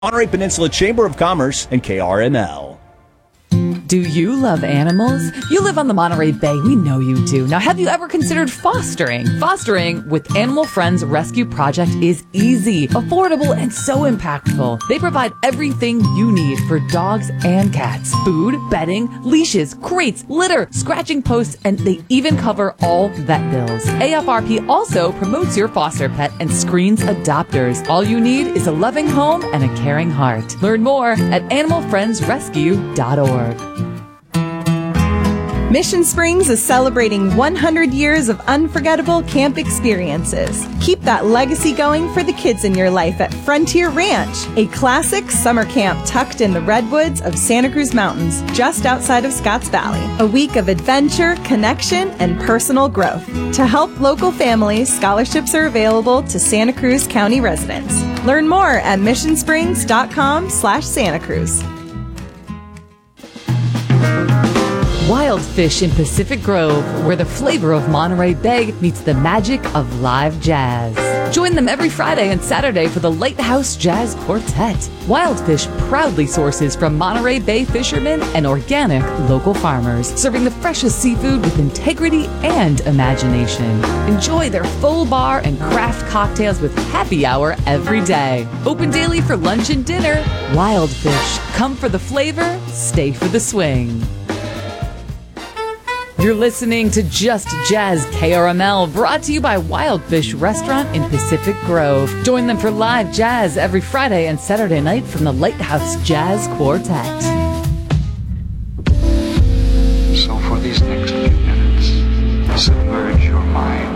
Monterey Peninsula Chamber of Commerce and KRML. Do you love animals? You live on the Monterey Bay. We know you do. Now, have you ever considered fostering? Fostering with Animal Friends Rescue Project is easy, affordable, and so impactful. They provide everything you need for dogs and cats. Food, bedding, leashes, crates, litter, scratching posts, and they even cover all vet bills. AFRP also promotes your foster pet and screens adopters. All you need is a loving home and a caring heart. Learn more at animalfriendsrescue.org. Mission Springs is celebrating 100 years of unforgettable camp experiences. Keep that legacy going for the kids in your life at Frontier Ranch, a classic summer camp tucked in the redwoods of Santa Cruz Mountains, just outside of Scotts Valley. A week of adventure, connection, and personal growth. To help local families, scholarships are available to Santa Cruz County residents. Learn more at missionsprings.com/Santa Cruz. Wild Fish in Pacific Grove, where the flavor of Monterey Bay meets the magic of live jazz. Join them every Friday and Saturday for the Lighthouse Jazz Quartet. Wild Fish proudly sources from Monterey Bay fishermen and organic local farmers, serving the freshest seafood with integrity and imagination. Enjoy their full bar and craft cocktails with happy hour every day. Open daily for lunch and dinner. Wild Fish. Come for the flavor, stay for the swing. You're listening to Just Jazz KRML, brought to you by Wild Fish Restaurant in Pacific Grove. Join them for live jazz every Friday and Saturday night from the Lighthouse Jazz Quartet. So for these next few minutes, submerge your mind.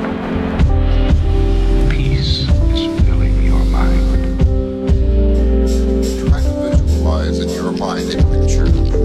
Peace is filling your mind. Try to visualize in your mind